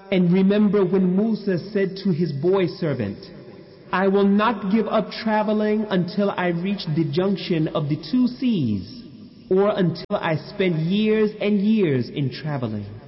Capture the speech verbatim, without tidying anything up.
And remember when Musa said to his boy servant, I will not give up traveling until I reach the junction of the two seas, or until I spend years and years in traveling.